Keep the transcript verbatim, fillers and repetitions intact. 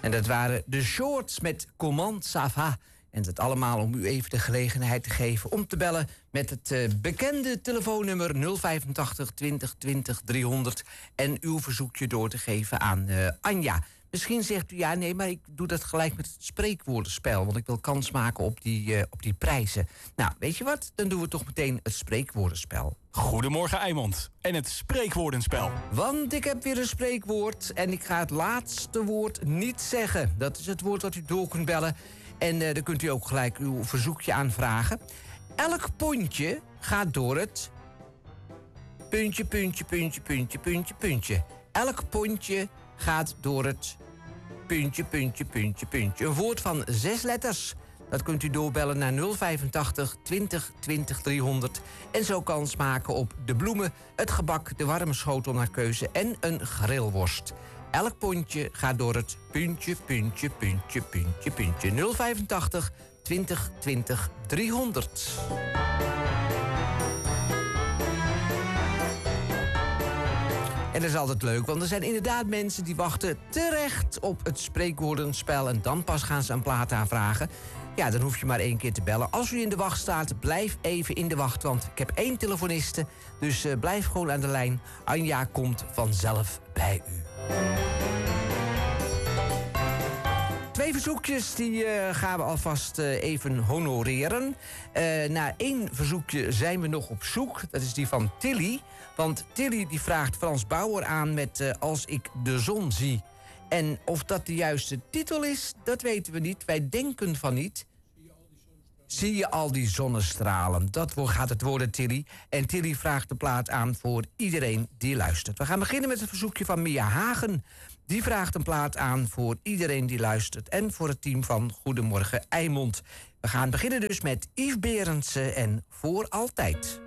En dat waren de Shorts met Comment ça va. En dat allemaal om u even de gelegenheid te geven om te bellen met het uh, bekende telefoonnummer nul vijfentachtig twintig twintig driehonderd en uw verzoekje door te geven aan uh, Anja. Misschien zegt u, ja, nee, maar ik doe dat gelijk met het spreekwoordenspel, want ik wil kans maken op die, uh, op die prijzen. Nou, weet je wat? Dan doen we toch meteen het spreekwoordenspel. Goedemorgen, Eimond. En het spreekwoordenspel. Want ik heb weer een spreekwoord en ik ga het laatste woord niet zeggen. Dat is het woord dat u door kunt bellen. En uh, dan kunt u ook gelijk uw verzoekje aanvragen. Elk pondje gaat door het puntje, puntje, puntje, puntje, puntje, puntje. Elk pondje gaat door het puntje, puntje, puntje, puntje. Een woord van zes letters. Dat kunt u doorbellen naar nul vijfentachtig twintig twintig driehonderd. En zo kans maken op de bloemen, het gebak, de warme schotel naar keuze en een grillworst. Elk pondje gaat door het puntje, puntje, puntje, puntje, puntje. nul vijfentachtig twintig twintig driehonderd. En dat is altijd leuk, want er zijn inderdaad mensen die wachten terecht op het spreekwoordenspel. En dan pas gaan ze een plaat aanvragen. Ja, dan hoef je maar één keer te bellen. Als u in de wacht staat, blijf even in de wacht, want ik heb één telefoniste. Dus uh, blijf gewoon aan de lijn. Anja komt vanzelf bij u. Twee verzoekjes die uh, gaan we alvast uh, even honoreren. Uh, naar één verzoekje zijn we nog op zoek. Dat is die van Tilly. Want Tilly die vraagt Frans Bauer aan met uh, Als ik de zon zie. En of dat de juiste titel is, dat weten we niet. Wij denken van niet. Zie je al die zonnestralen? Dat gaat het worden, Tilly. En Tilly vraagt de plaat aan voor iedereen die luistert. We gaan beginnen met het verzoekje van Mia Hagen. Die vraagt een plaat aan voor iedereen die luistert. En voor het team van Goedemorgen Eimond. We gaan beginnen dus met Yves Berendsen en Voor Altijd.